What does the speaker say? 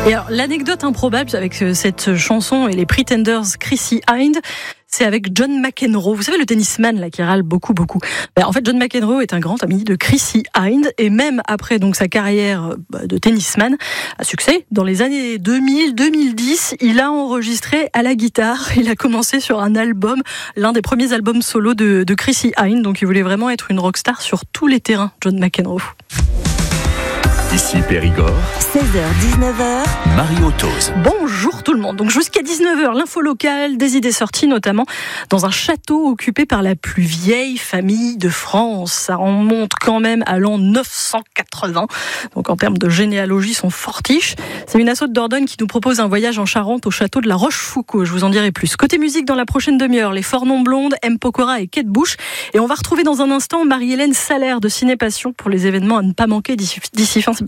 Et alors, l'anecdote improbable avec cette chanson et les Pretenders, Chrissy Hynde, c'est avec John McEnroe. Vous savez, le tennisman là qui râle beaucoup. En fait, John McEnroe est un grand ami de Chrissy Hynde et même après donc sa carrière de tennisman à succès, dans les années 2000-2010, il a enregistré à la guitare. Il a commencé sur un album, l'un des premiers albums solo de Chrissy Hynde. Donc, il voulait vraiment être une rockstar sur tous les terrains, John McEnroe. Ici Périgord, 16h-19h, Mario Tose. Bonjour tout le monde. Donc jusqu'à 19h, l'info locale, des idées sorties notamment dans un château occupé par la plus vieille famille de France. Ça remonte quand même à l'an 980. Donc en termes de généalogie, ils sont fortiches. C'est une asso de Dordogne qui nous propose un voyage en Charente au château de la Rochefoucauld. Je vous en dirai plus. Côté musique, dans la prochaine demi-heure, les Fornon Blondes, M. Pokora et Kate Bush. Et on va retrouver dans un instant Marie-Hélène Salaire de Ciné Passion pour les événements à ne pas manquer d'ici fin